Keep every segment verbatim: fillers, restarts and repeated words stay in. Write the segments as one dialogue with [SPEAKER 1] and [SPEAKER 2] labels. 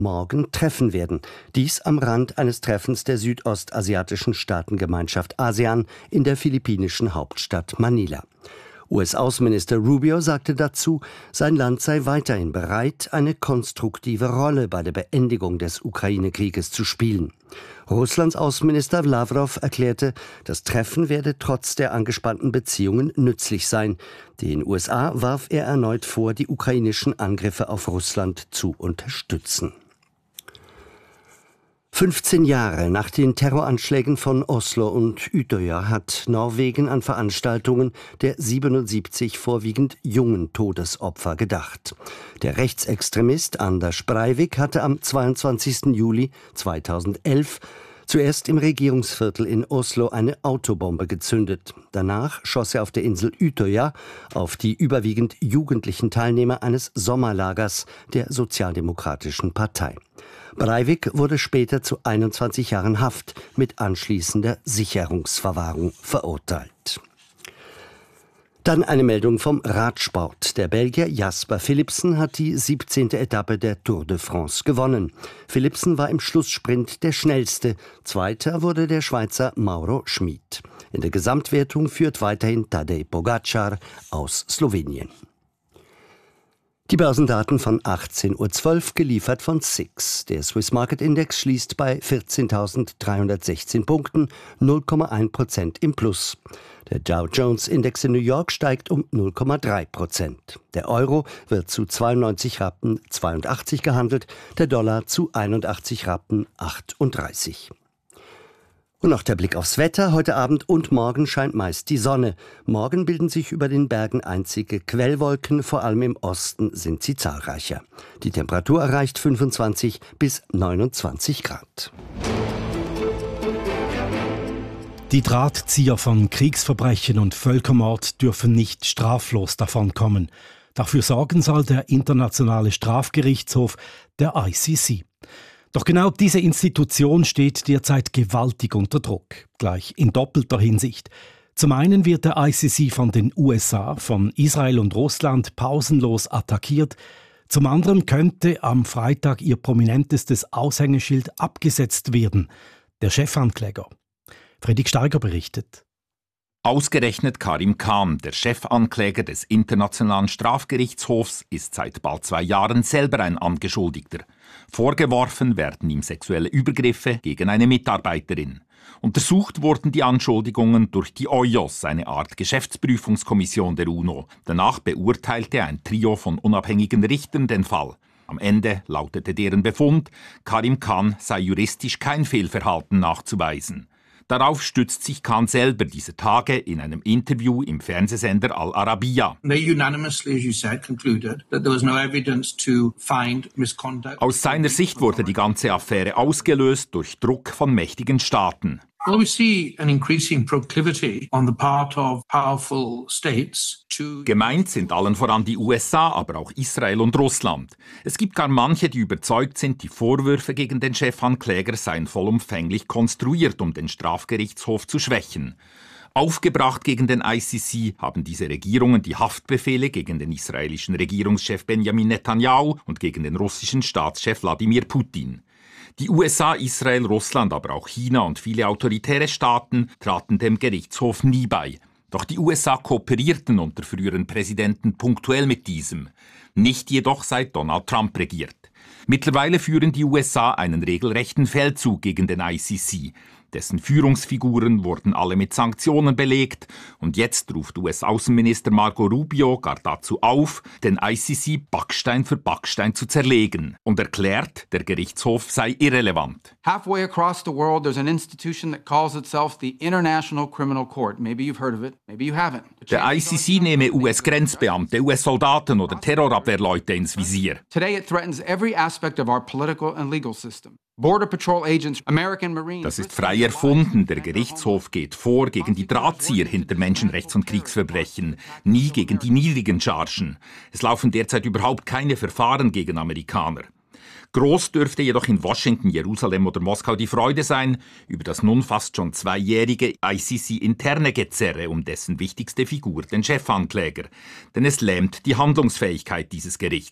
[SPEAKER 1] morgen treffen werden. Dies am Rand eines Treffens der südostasiatischen Staatengemeinschaft ASEAN in der philippinischen Hauptstadt Manila. U S-Außenminister Rubio sagte dazu, sein Land sei weiterhin bereit, eine konstruktive Rolle bei der Beendigung des Ukraine-Krieges zu spielen. Russlands Außenminister Lavrov erklärte, das Treffen werde trotz der angespannten Beziehungen nützlich sein. Den U S A warf er erneut vor, die ukrainischen Angriffe auf Russland zu unterstützen. fünfzehn Jahre nach den Terroranschlägen von Oslo und Utøya hat Norwegen an Veranstaltungen der siebenundsiebzig vorwiegend jungen Todesopfer gedacht. Der Rechtsextremist Anders Breivik hatte am zweiundzwanzigsten Juli zweitausendelf zuerst im Regierungsviertel in Oslo eine Autobombe gezündet. Danach schoss er auf der Insel Utøya auf die überwiegend jugendlichen Teilnehmer eines Sommerlagers der Sozialdemokratischen Partei. Breivik wurde später zu einundzwanzig Jahren Haft mit anschließender Sicherungsverwahrung verurteilt. Dann eine Meldung vom Radsport. Der Belgier Jasper Philipsen hat die siebzehnte Etappe der Tour de France gewonnen. Philipsen war im Schlusssprint der schnellste. Zweiter wurde der Schweizer Mauro Schmid. In der Gesamtwertung führt weiterhin Tadej Pogačar aus Slowenien. Die Börsendaten von achtzehn Uhr zwölf geliefert von S I X. Der Swiss Market Index schließt bei vierzehntausenddreihundertsechzehn Punkten, null Komma eins Prozent im Plus. Der Dow Jones Index in New York steigt um null Komma drei Prozent. Der Euro wird zu zweiundneunzig Rappen zweiundachtzig gehandelt, der Dollar zu einundachtzig Rappen achtunddreißig. Und noch der Blick aufs Wetter. Heute Abend und morgen scheint meist die Sonne. Morgen bilden sich über den Bergen einzige Quellwolken, vor allem im Osten sind sie zahlreicher. Die Temperatur erreicht fünfundzwanzig bis neunundzwanzig Grad.
[SPEAKER 2] Die Drahtzieher von Kriegsverbrechen und Völkermord dürfen nicht straflos davonkommen. Dafür sorgen soll der Internationale Strafgerichtshof, der I C C. Doch genau diese Institution steht derzeit gewaltig unter Druck, gleich in doppelter Hinsicht. Zum einen wird der I C C von den U S A, von Israel und Russland pausenlos attackiert. Zum anderen könnte am Freitag ihr prominentestes Aushängeschild abgesetzt werden, der Chefankläger. Fredrik Steiger berichtet.
[SPEAKER 3] Ausgerechnet Karim Khan, der Chefankläger des Internationalen Strafgerichtshofs, ist seit bald zwei Jahren selber ein Angeschuldigter. Vorgeworfen werden ihm sexuelle Übergriffe gegen eine Mitarbeiterin. Untersucht wurden die Anschuldigungen durch die O I O S, eine Art Geschäftsprüfungskommission der UNO. Danach beurteilte ein Trio von unabhängigen Richtern den Fall. Am Ende lautete deren Befund, Karim Khan sei juristisch kein Fehlverhalten nachzuweisen. Darauf stützt sich Khan selber diese Tage in einem Interview im Fernsehsender Al Arabiya. Aus seiner Sicht wurde die ganze Affäre ausgelöst durch Druck von mächtigen Staaten.
[SPEAKER 4] Well, we see an increasing proclivity on the part of powerful states to...
[SPEAKER 3] Gemeint sind allen voran die U S A, aber auch Israel und Russland. Es gibt gar manche, die überzeugt sind, die Vorwürfe gegen den Chefankläger seien vollumfänglich konstruiert, um den Strafgerichtshof zu schwächen. Aufgebracht gegen den I C C haben diese Regierungen die Haftbefehle gegen den israelischen Regierungschef Benjamin Netanyahu und gegen den russischen Staatschef Wladimir Putin. Die U S A, Israel, Russland, aber auch China und viele autoritäre Staaten traten dem Gerichtshof nie bei. Doch die U S A kooperierten unter früheren Präsidenten punktuell mit diesem. Nicht jedoch seit Donald Trump regiert. Mittlerweile führen die U S A einen regelrechten Feldzug gegen den I C C. Dessen Führungsfiguren wurden alle mit Sanktionen belegt und jetzt ruft U S-Außenminister Marco Rubio gar dazu auf, den I C C Backstein für Backstein zu zerlegen und erklärt, der Gerichtshof sei irrelevant.
[SPEAKER 5] Halfway across the world there's an institution that calls itself the International Criminal Court. Maybe you've heard of it, maybe you haven't.
[SPEAKER 3] Der I C C nehme U S-Grenzbeamte, U S-Soldaten oder Terrorabwehrleute ins Visier.
[SPEAKER 5] Today it threatens every aspect of our political and legal system. Border Patrol agents, American Marines.
[SPEAKER 3] Das ist frei erfunden. Der Gerichtshof geht vor gegen die Drahtzieher hinter Menschenrechts- und Kriegsverbrechen, nie gegen die niedrigen Chargen. Es laufen derzeit überhaupt keine Verfahren gegen Amerikaner. Groß dürfte jedoch in Washington, Jerusalem oder Moskau die Freude sein über das nun fast schon zweijährige I C C-interne Gezerre um dessen wichtigste Figur, den Chefankläger. Denn es lähmt die Handlungsfähigkeit dieses Gerichts.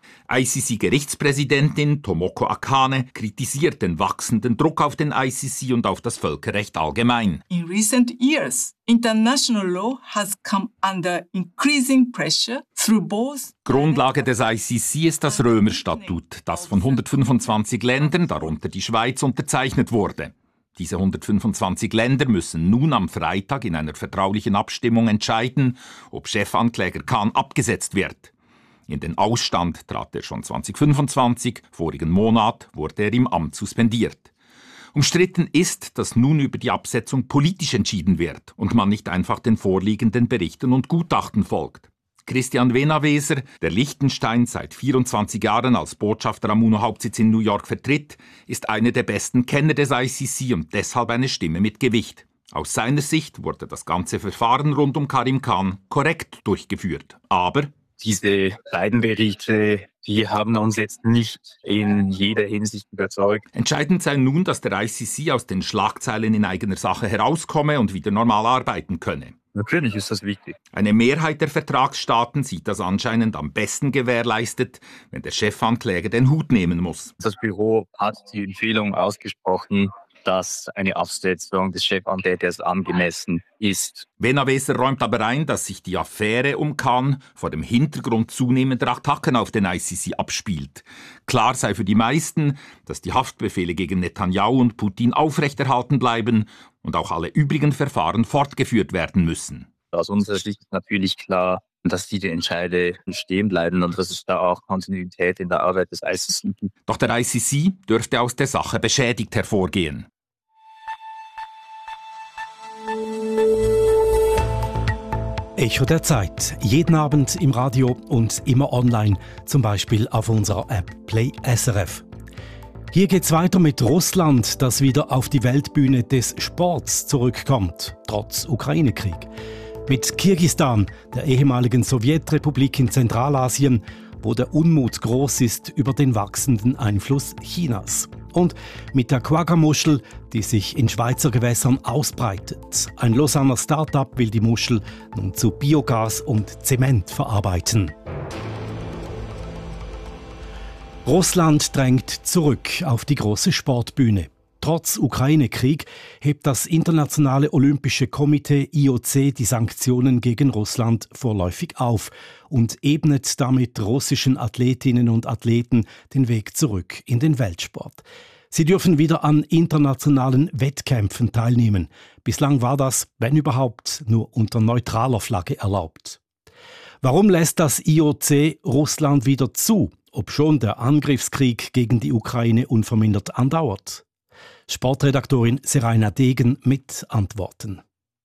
[SPEAKER 3] I C C-Gerichtspräsidentin Tomoko Akane kritisiert den wachsenden Druck auf den I C C und auf das Völkerrecht allgemein.
[SPEAKER 6] In recent years, international law has come under increasing pressure through both.
[SPEAKER 3] Grundlage des I C C ist das Römerstatut, das von hundertfünfundzwanzig Ländern, darunter die Schweiz, unterzeichnet wurde. Diese hundertfünfundzwanzig Länder müssen nun am Freitag in einer vertraulichen Abstimmung entscheiden, ob Chefankläger Khan abgesetzt wird. In den Ausstand trat er schon zweitausendfünfundzwanzig, vorigen Monat wurde er im Amt suspendiert. Umstritten ist, dass nun über die Absetzung politisch entschieden wird und man nicht einfach den vorliegenden Berichten und Gutachten folgt. Christian Wenaweser, der Liechtenstein seit vierundzwanzig Jahren als Botschafter am UNO-Hauptsitz in New York vertritt, ist einer der besten Kenner des I C C und deshalb eine Stimme mit Gewicht. Aus seiner Sicht wurde das ganze Verfahren rund um Karim Khan korrekt durchgeführt. Aber
[SPEAKER 7] diese beiden Berichte, die haben uns jetzt nicht in jeder Hinsicht überzeugt.
[SPEAKER 3] Entscheidend sei nun, dass der I C C aus den Schlagzeilen in eigener Sache herauskomme und wieder normal arbeiten könne.
[SPEAKER 7] Natürlich ist das wichtig.
[SPEAKER 3] Eine Mehrheit der Vertragsstaaten sieht das anscheinend am besten gewährleistet, wenn der Chefankläger den Hut nehmen muss.
[SPEAKER 7] Das Büro hat die Empfehlung ausgesprochen, dass eine Absetzung des Chefanklägers angemessen ist.
[SPEAKER 3] Wenaweser räumt aber ein, dass sich die Affäre um Khan vor dem Hintergrund zunehmender Attacken auf den I C C abspielt. Klar sei für die meisten, dass die Haftbefehle gegen Netanyahu und Putin aufrechterhalten bleiben und auch alle übrigen Verfahren fortgeführt werden müssen.
[SPEAKER 7] Aus unserer Sicht ist natürlich klar, dass diese Entscheide stehen bleiben und dass es da auch Kontinuität in der Arbeit des I C C gibt.
[SPEAKER 3] Doch der I C C dürfte aus der Sache beschädigt hervorgehen.
[SPEAKER 2] Echo der Zeit. Jeden Abend im Radio und immer online, zum Beispiel auf unserer App Play S R F. Hier geht's weiter mit Russland, das wieder auf die Weltbühne des Sports zurückkommt, trotz Ukraine-Krieg. Mit Kirgisistan, der ehemaligen Sowjetrepublik in Zentralasien, wo der Unmut groß ist über den wachsenden Einfluss Chinas. Und mit der Quagga-Muschel, die sich in Schweizer Gewässern ausbreitet. Ein Lausanner Start-up will die Muschel nun zu Biogas und Zement verarbeiten. Russland drängt zurück auf die große Sportbühne. Trotz Ukraine-Krieg hebt das Internationale Olympische Komitee I O C die Sanktionen gegen Russland vorläufig auf und ebnet damit russischen Athletinnen und Athleten den Weg zurück in den Weltsport. Sie dürfen wieder an internationalen Wettkämpfen teilnehmen. Bislang war das, wenn überhaupt, nur unter neutraler Flagge erlaubt. Warum lässt das I O C Russland wieder zu, obschon der Angriffskrieg gegen die Ukraine unvermindert andauert? Sportredaktorin Seraina Degen mit Antworten.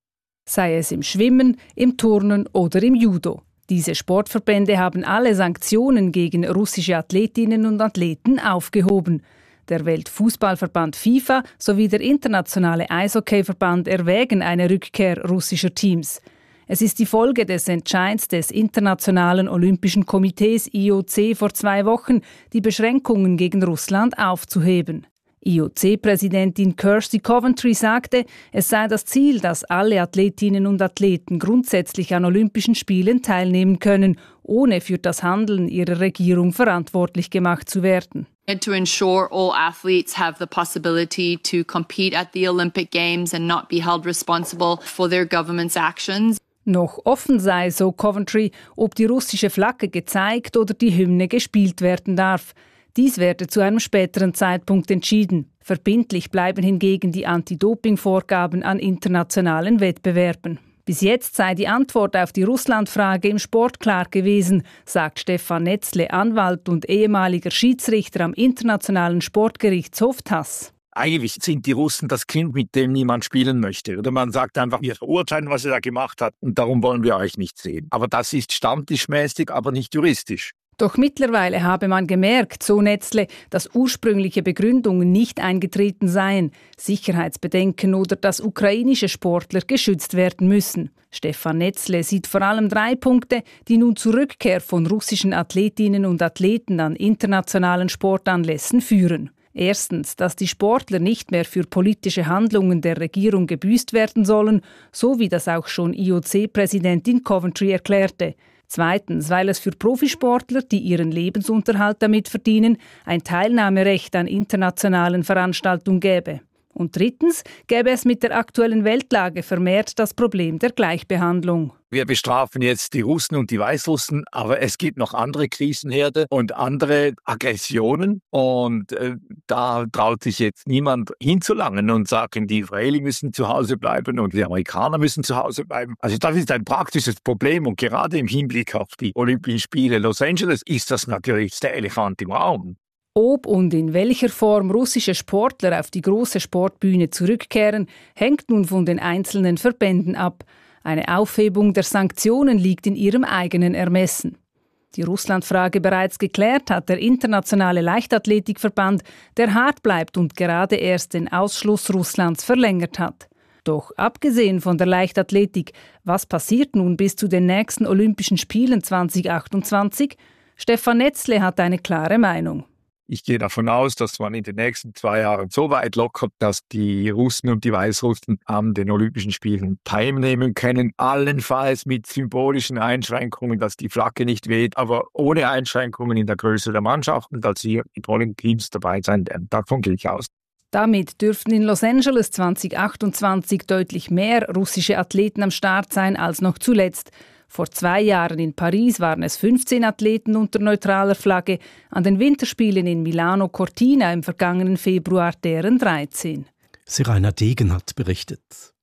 [SPEAKER 8] Sei es im Schwimmen, im Turnen oder im Judo. Diese Sportverbände haben alle Sanktionen gegen russische Athletinnen und Athleten aufgehoben. Der Weltfußballverband FIFA sowie der internationale Eishockeyverband erwägen eine Rückkehr russischer Teams. Es ist die Folge des Entscheids des Internationalen Olympischen Komitees I O C vor zwei Wochen, die Beschränkungen gegen Russland aufzuheben. I O C-Präsidentin Kirsty Coventry sagte, es sei das Ziel, dass alle Athletinnen und Athleten grundsätzlich an Olympischen Spielen teilnehmen können, ohne für das Handeln ihrer Regierung verantwortlich gemacht zu werden.
[SPEAKER 9] To ensure all athletes have the possibility to compete at the Olympic Games and not be held responsible for their government's actions.
[SPEAKER 8] Noch offen sei, so Coventry, ob die russische Flagge gezeigt oder die Hymne gespielt werden darf. Dies werde zu einem späteren Zeitpunkt entschieden. Verbindlich bleiben hingegen die Anti-Doping-Vorgaben an internationalen Wettbewerben. Bis jetzt sei die Antwort auf die Russland-Frage im Sport klar gewesen, sagt Stefan Netzle, Anwalt und ehemaliger Schiedsrichter am Internationalen Sportgerichtshof T A S S.
[SPEAKER 10] Eigentlich sind die Russen das Kind, mit dem niemand spielen möchte. Oder man sagt einfach, wir verurteilen, was er da gemacht hat und darum wollen wir euch nicht sehen. Aber das ist stammtischmäßig, aber nicht juristisch.
[SPEAKER 8] Doch mittlerweile habe man gemerkt, so Netzle, dass ursprüngliche Begründungen nicht eingetreten seien, Sicherheitsbedenken oder dass ukrainische Sportler geschützt werden müssen. Stefan Netzle sieht vor allem drei Punkte, die nun zur Rückkehr von russischen Athletinnen und Athleten an internationalen Sportanlässen führen. Erstens, dass die Sportler nicht mehr für politische Handlungen der Regierung gebüßt werden sollen, so wie das auch schon I O C-Präsidentin Coventry erklärte. Zweitens, weil es für Profisportler, die ihren Lebensunterhalt damit verdienen, ein Teilnahmerecht an internationalen Veranstaltungen gäbe. Und drittens gäbe es mit der aktuellen Weltlage vermehrt das Problem der Gleichbehandlung.
[SPEAKER 10] Wir bestrafen jetzt die Russen und die Weißrussen, aber es gibt noch andere Krisenherde und andere Aggressionen. Und äh, da traut sich jetzt niemand hinzulangen und sagen, die Israelis müssen zu Hause bleiben und die Amerikaner müssen zu Hause bleiben. Also das ist ein praktisches Problem und gerade im Hinblick auf die Olympischen Spiele Los Angeles ist das natürlich der Elefant im Raum.
[SPEAKER 8] Ob und in welcher Form russische Sportler auf die große Sportbühne zurückkehren, hängt nun von den einzelnen Verbänden ab. Eine Aufhebung der Sanktionen liegt in ihrem eigenen Ermessen. Die Russlandfrage bereits geklärt hat der Internationale Leichtathletikverband, der hart bleibt und gerade erst den Ausschluss Russlands verlängert hat. Doch abgesehen von der Leichtathletik, was passiert nun bis zu den nächsten Olympischen Spielen zwanzig achtundzwanzig? Stefan Netzle hat eine klare Meinung.
[SPEAKER 10] Ich gehe davon aus, dass man in den nächsten zwei Jahren so weit lockert, dass die Russen und die Weißrussen an den Olympischen Spielen teilnehmen können. Allenfalls mit symbolischen Einschränkungen, dass die Flagge nicht weht, aber ohne Einschränkungen in der Größe der Mannschaften, dass hier die tollen Teams dabei sein werden. Davon gehe ich aus.
[SPEAKER 8] Damit dürften in Los Angeles zwanzig achtundzwanzig deutlich mehr russische Athleten am Start sein als noch zuletzt. Vor zwei Jahren in Paris waren es fünfzehn Athleten unter neutraler Flagge, an den Winterspielen in Milano Cortina im vergangenen Februar deren dreizehn.
[SPEAKER 2] Seraina Degen hat berichtet.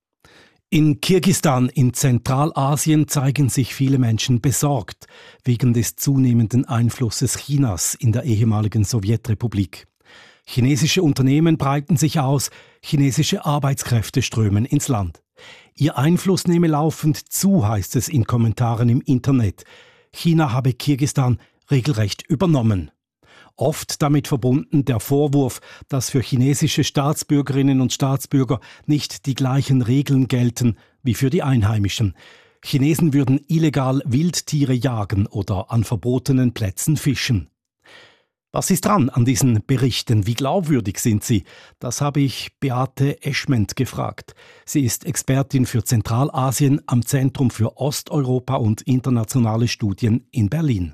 [SPEAKER 2] In Kirgisistan in Zentralasien zeigen sich viele Menschen besorgt wegen des zunehmenden Einflusses Chinas in der ehemaligen Sowjetrepublik. Chinesische Unternehmen breiten sich aus, chinesische Arbeitskräfte strömen ins Land. Ihr Einfluss nehme laufend zu, heißt es in Kommentaren im Internet. China habe Kirgisistan regelrecht übernommen. Oft damit verbunden der Vorwurf, dass für chinesische Staatsbürgerinnen und Staatsbürger nicht die gleichen Regeln gelten wie für die Einheimischen. Chinesen würden illegal Wildtiere jagen oder an verbotenen Plätzen fischen. Was ist dran an diesen Berichten? Wie glaubwürdig sind sie? Das habe ich Beate Eschment gefragt. Sie ist Expertin für Zentralasien am Zentrum für Osteuropa und internationale Studien in Berlin.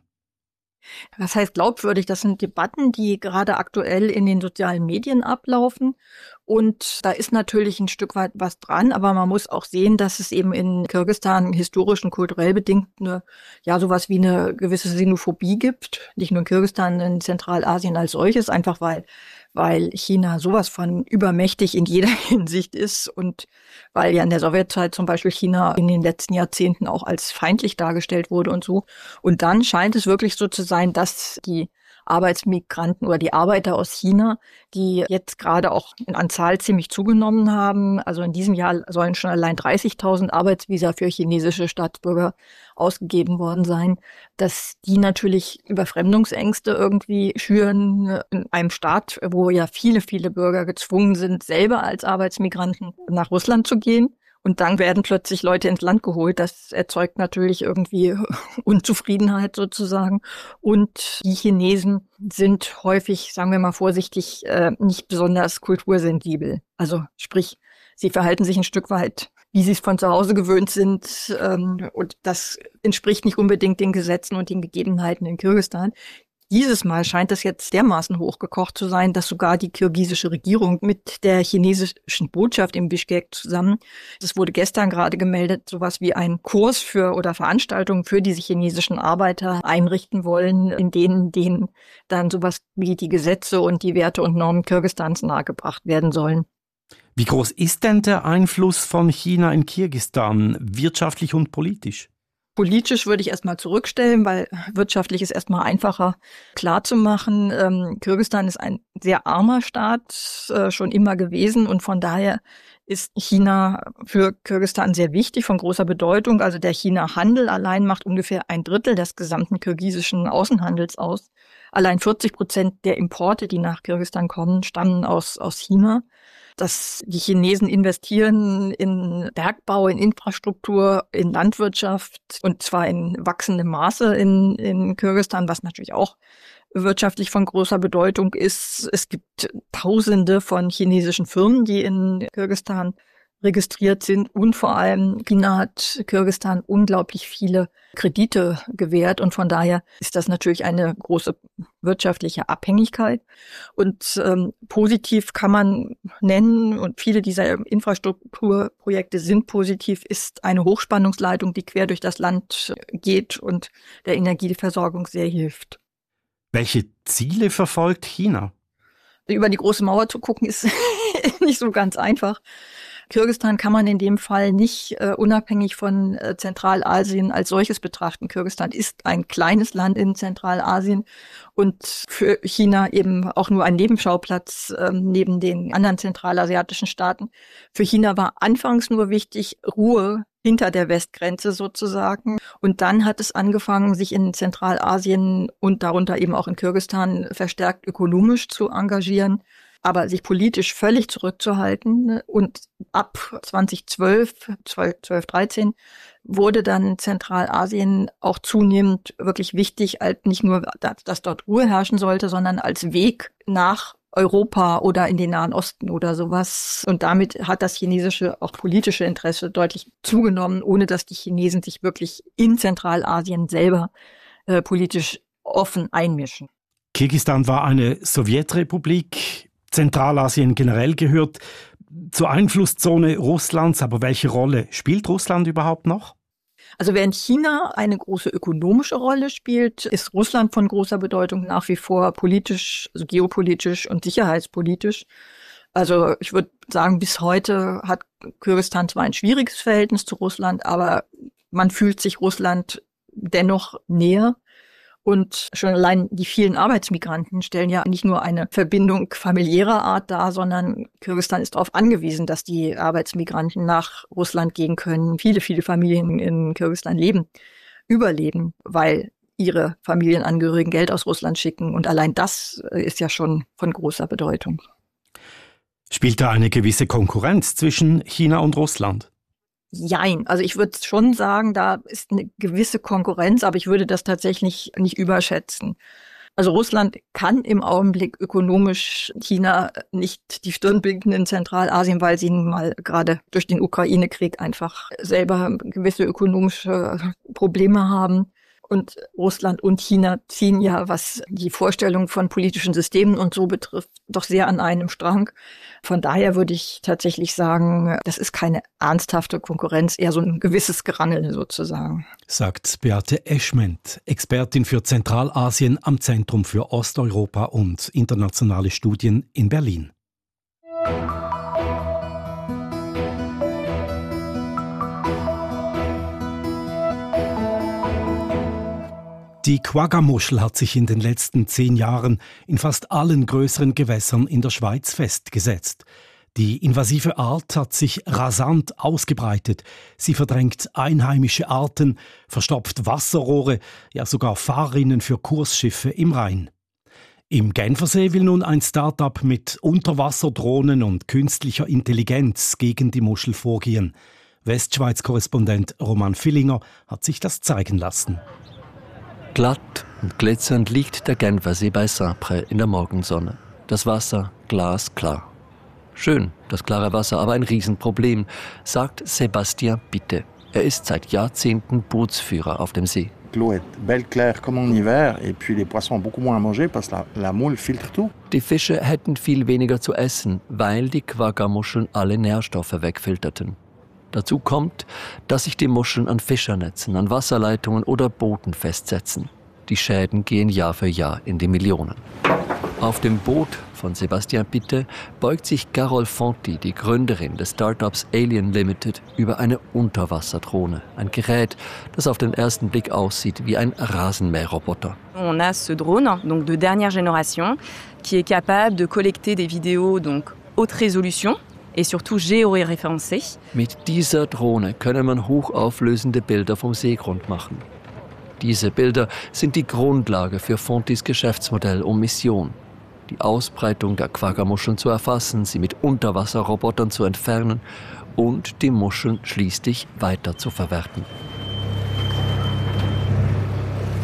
[SPEAKER 11] Was heißt glaubwürdig? Das sind Debatten, die gerade aktuell in den sozialen Medien ablaufen. Und da ist natürlich ein Stück weit was dran, aber man muss auch sehen, dass es eben in Kirgisistan historisch und kulturell bedingt eine, ja, sowas wie eine gewisse Xenophobie gibt. Nicht nur in Kirgisistan, in Zentralasien als solches, einfach weil weil China sowas von übermächtig in jeder Hinsicht ist und weil ja in der Sowjetzeit zum Beispiel China in den letzten Jahrzehnten auch als feindlich dargestellt wurde und so. Und dann scheint es wirklich so zu sein, dass die Arbeitsmigranten oder die Arbeiter aus China, die jetzt gerade auch an Zahl ziemlich zugenommen haben. Also in diesem Jahr sollen schon allein dreißigtausend Arbeitsvisa für chinesische Staatsbürger ausgegeben worden sein, dass die natürlich Überfremdungsängste irgendwie schüren in einem Staat, wo ja viele, viele Bürger gezwungen sind, selber als Arbeitsmigranten nach Russland zu gehen. Und dann werden plötzlich Leute ins Land geholt. Das erzeugt natürlich irgendwie Unzufriedenheit sozusagen. Und die Chinesen sind häufig, sagen wir mal vorsichtig, nicht besonders kultursensibel. Also sprich, sie verhalten sich ein Stück weit, wie sie es von zu Hause gewöhnt sind. Und das entspricht nicht unbedingt den Gesetzen und den Gegebenheiten in Kirgisistan. Dieses Mal scheint es jetzt dermaßen hochgekocht zu sein, dass sogar die kirgisische Regierung mit der chinesischen Botschaft in Bischkek zusammen, das wurde gestern gerade gemeldet, sowas wie ein Kurs für oder Veranstaltungen für diese chinesischen Arbeiter einrichten wollen, in denen denen dann sowas wie die Gesetze und die Werte und Normen Kirgisistans nahegebracht werden sollen.
[SPEAKER 2] Wie groß ist denn der Einfluss von China in Kirgisistan, wirtschaftlich und politisch?
[SPEAKER 11] Politisch würde ich erstmal zurückstellen, weil wirtschaftlich ist erstmal einfacher klarzumachen. Ähm, Kirgisistan ist ein sehr armer Staat, äh, schon immer gewesen und von daher ist China für Kirgisistan sehr wichtig, von großer Bedeutung. Also der China-Handel allein macht ungefähr ein Drittel des gesamten kirgisischen Außenhandels aus. Allein vierzig Prozent der Importe, die nach Kirgisistan kommen, stammen aus, aus China. Dass die Chinesen investieren in Bergbau, in Infrastruktur, in Landwirtschaft und zwar in wachsendem Maße in, in Kirgisistan, was natürlich auch wirtschaftlich von großer Bedeutung ist. Es gibt Tausende von chinesischen Firmen, die in Kirgisistan registriert sind. Und vor allem China hat Kirgisistan unglaublich viele Kredite gewährt. Und von daher ist das natürlich eine große wirtschaftliche Abhängigkeit. Und ähm, positiv kann man nennen, und viele dieser Infrastrukturprojekte sind positiv, ist eine Hochspannungsleitung, die quer durch das Land geht und der Energieversorgung sehr hilft.
[SPEAKER 2] Welche Ziele verfolgt China?
[SPEAKER 11] Über die große Mauer zu gucken, ist nicht so ganz einfach. Kirgisistan kann man in dem Fall nicht äh, unabhängig von äh, Zentralasien als solches betrachten. Kirgisistan ist ein kleines Land in Zentralasien und für China eben auch nur ein Nebenschauplatz äh, neben den anderen zentralasiatischen Staaten. Für China war anfangs nur wichtig, Ruhe hinter der Westgrenze sozusagen. Und dann hat es angefangen, sich in Zentralasien und darunter eben auch in Kirgisistan verstärkt ökonomisch zu engagieren, aber sich politisch völlig zurückzuhalten. Und ab zweitausendzwölf, zwölf, dreizehn wurde dann Zentralasien auch zunehmend wirklich wichtig, als nicht nur, dass dort Ruhe herrschen sollte, sondern als Weg nach Europa oder in den Nahen Osten oder sowas. Und damit hat das chinesische, auch politische Interesse deutlich zugenommen, ohne dass die Chinesen sich wirklich in Zentralasien selber äh, politisch offen einmischen.
[SPEAKER 2] Kirgisistan war eine Sowjetrepublik. Zentralasien generell gehört zur Einflusszone Russlands. Aber welche Rolle spielt Russland überhaupt noch?
[SPEAKER 11] Also während China eine große ökonomische Rolle spielt, ist Russland von großer Bedeutung nach wie vor politisch, also geopolitisch und sicherheitspolitisch. Also ich würde sagen, bis heute hat Kirgisistan zwar ein schwieriges Verhältnis zu Russland, aber man fühlt sich Russland dennoch näher. Und schon allein die vielen Arbeitsmigranten stellen ja nicht nur eine Verbindung familiärer Art dar, sondern Kirgisistan ist darauf angewiesen, dass die Arbeitsmigranten nach Russland gehen können. Viele, viele Familien in Kirgisistan leben, überleben, weil ihre Familienangehörigen Geld aus Russland schicken. Und allein das ist ja schon von großer Bedeutung.
[SPEAKER 2] Spielt da eine gewisse Konkurrenz zwischen China und Russland?
[SPEAKER 11] Jein. Also ich würde schon sagen, da ist eine gewisse Konkurrenz, aber ich würde das tatsächlich nicht überschätzen. Also Russland kann im Augenblick ökonomisch China nicht die Stirn bieten in Zentralasien, weil sie nun mal gerade durch den Ukraine-Krieg einfach selber gewisse ökonomische Probleme haben. Und Russland und China ziehen ja, was die Vorstellung von politischen Systemen und so betrifft, doch sehr an einem Strang. Von daher würde ich tatsächlich sagen, das ist keine ernsthafte Konkurrenz, eher so ein gewisses Gerangel sozusagen.
[SPEAKER 2] Sagt Beate Eschment, Expertin für Zentralasien am Zentrum für Osteuropa und internationale Studien in Berlin. Die Quagga-Muschel hat sich in den letzten zehn Jahren in fast allen größeren Gewässern in der Schweiz festgesetzt. Die invasive Art hat sich rasant ausgebreitet. Sie verdrängt einheimische Arten, verstopft Wasserrohre, ja sogar Fahrrinnen für Kursschiffe im Rhein. Im Genfersee will nun ein Start-up mit Unterwasserdrohnen und künstlicher Intelligenz gegen die Muschel vorgehen. Westschweiz-Korrespondent Roman Villinger hat sich das zeigen lassen.
[SPEAKER 12] Glatt und glitzernd liegt der Genfersee bei Saint-Pré in der Morgensonne. Das Wasser glasklar. Schön, das klare Wasser, aber ein Riesenproblem, sagt Sébastien Bitte. Er ist seit Jahrzehnten Bootsführer auf dem See. Die Fische hätten viel weniger zu essen, weil die Quagga-Muscheln alle Nährstoffe wegfilterten. Dazu kommt, dass sich die Muscheln an Fischernetzen, an Wasserleitungen oder Booten festsetzen. Die Schäden gehen Jahr für Jahr in die Millionen. Auf dem Boot von Sébastien Bitte beugt sich Carole Fonti, die Gründerin des Startups Alien Limited, über eine Unterwasserdrohne. Ein Gerät, das auf den ersten Blick aussieht wie ein Rasenmäherroboter.
[SPEAKER 13] On a ce drone, donc de dernière génération, qui est capable de collecter des vidéos donc haute résolution. Et surtout géoréférencé.
[SPEAKER 12] Mit dieser Drohne könne man hochauflösende Bilder vom Seegrund machen. Diese Bilder sind die Grundlage für Fontis Geschäftsmodell und Mission. Die Ausbreitung der Quagga-Muscheln zu erfassen, sie mit Unterwasserrobotern zu entfernen und die Muscheln schließlich weiter zu verwerten.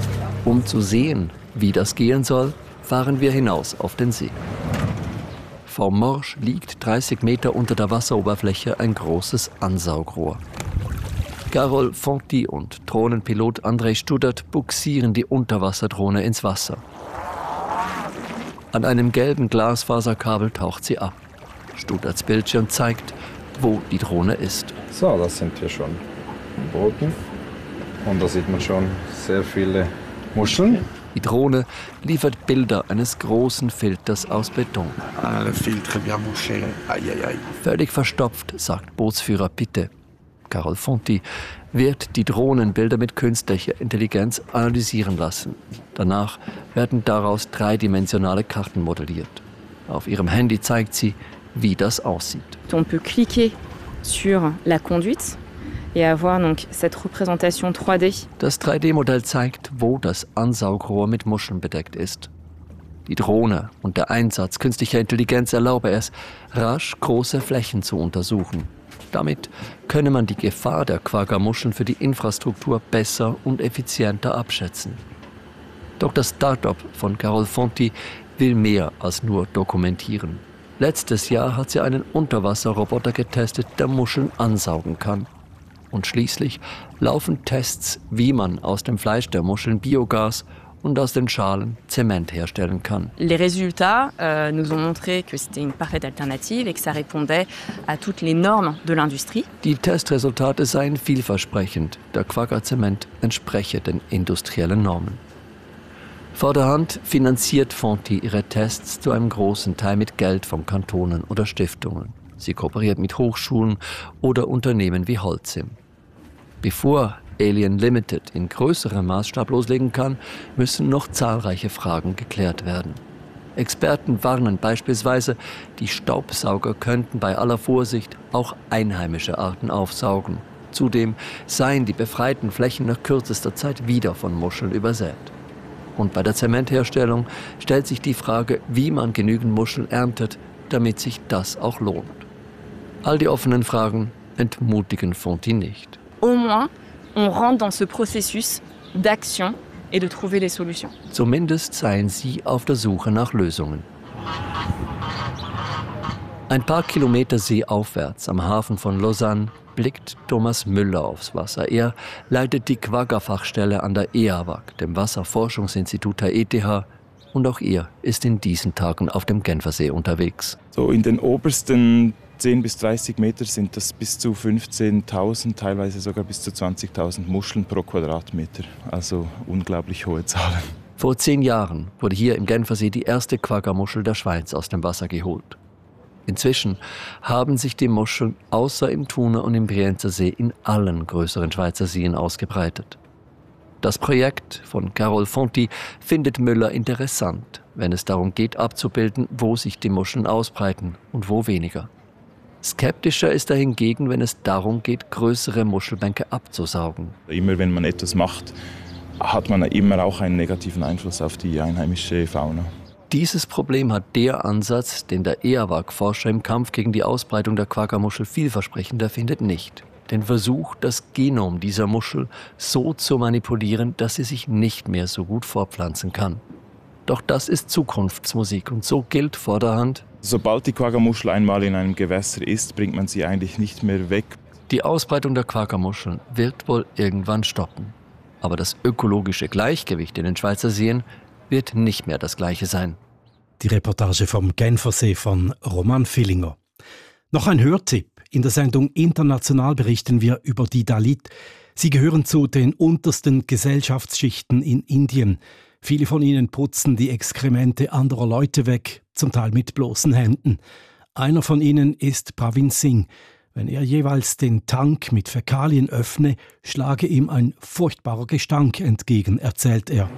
[SPEAKER 12] Um zu sehen, wie das gehen soll, fahren wir hinaus auf den See. vor Morges liegt dreißig Meter unter der Wasseroberfläche ein großes Ansaugrohr. Carol Fonti und Drohnenpilot André Studert buxieren die Unterwasserdrohne ins Wasser. An einem gelben Glasfaserkabel taucht sie ab. Studerts Bildschirm zeigt, wo die Drohne ist.
[SPEAKER 14] So, da sind wir schon am Boden. Und da sieht man schon sehr viele Muscheln.
[SPEAKER 12] Die Drohne liefert Bilder eines großen Filters aus Beton. Völlig verstopft, sagt Bootsführer Pitte. Carol Fonti wird die Drohnenbilder mit künstlicher Intelligenz analysieren lassen. Danach werden daraus dreidimensionale Karten modelliert. Auf ihrem Handy zeigt sie, wie das aussieht.
[SPEAKER 13] On peut cliquer sur la conduite et avoir donc cette représentation drei D.
[SPEAKER 12] Das drei D-Modell zeigt, wo das Ansaugrohr mit Muscheln bedeckt ist. Die Drohne und der Einsatz künstlicher Intelligenz erlaube es, rasch große Flächen zu untersuchen. Damit könne man die Gefahr der Quagga-Muscheln für die Infrastruktur besser und effizienter abschätzen. Doch das Start-up von Carol Fonti will mehr als nur dokumentieren. Letztes Jahr hat sie einen Unterwasserroboter getestet, der Muscheln ansaugen kann. Und schließlich laufen Tests, wie man aus dem Fleisch der Muscheln Biogas und aus den Schalen Zement herstellen kann.
[SPEAKER 13] Les résultats euh, nous ont montré que c'était une parfaite alternative et que ça répondait à toutes les normes de l'industrie.
[SPEAKER 12] Die Testresultate seien vielversprechend. Der Quagga-Zement entspreche den industriellen Normen. Vorderhand finanziert Fonti ihre Tests zu einem großen Teil mit Geld von Kantonen oder Stiftungen. Sie kooperiert mit Hochschulen oder Unternehmen wie Holcim. Bevor Alien Limited in größerem Maßstab loslegen kann, müssen noch zahlreiche Fragen geklärt werden. Experten warnen beispielsweise, die Staubsauger könnten bei aller Vorsicht auch einheimische Arten aufsaugen. Zudem seien die befreiten Flächen nach kürzester Zeit wieder von Muscheln übersät. Und bei der Zementherstellung stellt sich die Frage, wie man genügend Muscheln erntet, damit sich das auch lohnt. All die offenen Fragen entmutigen Fonti nicht.
[SPEAKER 13] Au moins, on rentre dans ce processus d'action et de trouver les solutions.
[SPEAKER 12] Zumindest seien sie auf der Suche nach Lösungen. Ein paar Kilometer seeaufwärts am Hafen von Lausanne blickt Thomas Müller aufs Wasser. Er leitet die Quagga-Fachstelle an der E A W A G, dem Wasserforschungsinstitut der E T H. Und auch er ist in diesen Tagen auf dem Genfersee unterwegs.
[SPEAKER 15] So in den obersten zehn bis dreißig Meter sind das bis zu fünfzehntausend, teilweise sogar bis zu zwanzigtausend Muscheln pro Quadratmeter. Also unglaublich hohe Zahlen.
[SPEAKER 12] Vor zehn Jahren wurde hier im Genfersee die erste Quagga-Muschel der Schweiz aus dem Wasser geholt. Inzwischen haben sich die Muscheln außer im Thuner und im Brienzer See in allen größeren Schweizer Seen ausgebreitet. Das Projekt von Carol Fonti findet Müller interessant, wenn es darum geht, abzubilden, wo sich die Muscheln ausbreiten und wo weniger. Skeptischer ist er hingegen, wenn es darum geht, größere Muschelbänke abzusaugen.
[SPEAKER 15] Immer wenn man etwas macht, hat man immer auch einen negativen Einfluss auf die einheimische Fauna.
[SPEAKER 12] Dieses Problem hat der Ansatz, den der E A W A G-Forscher im Kampf gegen die Ausbreitung der Quagga-Muschel vielversprechender findet, nicht. Den Versuch, das Genom dieser Muschel so zu manipulieren, dass sie sich nicht mehr so gut fortpflanzen kann. Doch das ist Zukunftsmusik und so gilt vorderhand:
[SPEAKER 15] Sobald die Quagga-Muschel einmal in einem Gewässer ist, bringt man sie eigentlich nicht mehr weg.
[SPEAKER 12] Die Ausbreitung der Quagga-Muscheln wird wohl irgendwann stoppen. Aber das ökologische Gleichgewicht in den Schweizer Seen wird nicht mehr das gleiche sein.
[SPEAKER 2] Die Reportage vom Genfersee von Roman Villinger. Noch ein Hörtipp. In der Sendung International berichten wir über die Dalit. Sie gehören zu den untersten Gesellschaftsschichten in Indien. Viele von ihnen putzen die Exkremente anderer Leute weg, zum Teil mit bloßen Händen. Einer von ihnen ist Pravin Singh. Wenn er jeweils den Tank mit Fäkalien öffne, schlage ihm ein furchtbarer Gestank entgegen, erzählt er.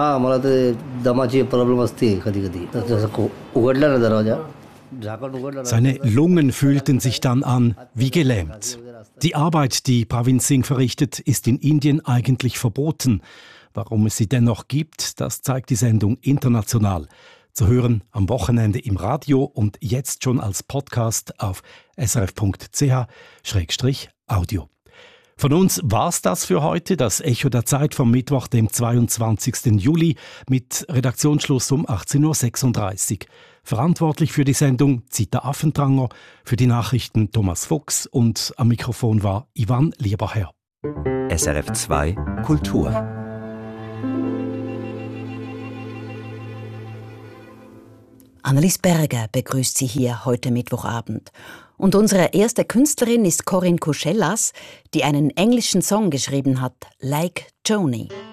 [SPEAKER 2] Seine Lungen fühlten sich dann an wie gelähmt. Die Arbeit, die Pravin Singh verrichtet, ist in Indien eigentlich verboten. Warum es sie dennoch gibt, das zeigt die Sendung International. Zu hören am Wochenende im Radio und jetzt schon als Podcast auf s r f punkt c h schrägstrich audio. Von uns war's das für heute. Das Echo der Zeit vom Mittwoch, dem zweiundzwanzigsten Juli, mit Redaktionsschluss um achtzehn Uhr sechsunddreißig. Verantwortlich für die Sendung Zita Affentranger, für die Nachrichten Thomas Fuchs und am Mikrofon war Ivan Lieberherr.
[SPEAKER 16] S R F zwei Kultur.
[SPEAKER 17] Annelies Berger begrüßt Sie hier heute Mittwochabend. Und unsere erste Künstlerin ist Corinne Cuchellas, die einen englischen Song geschrieben hat, Like Joni.